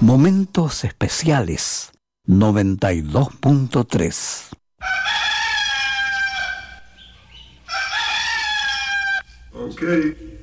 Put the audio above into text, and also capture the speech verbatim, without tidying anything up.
Momentos especiales noventa y dos punto tres. Okay.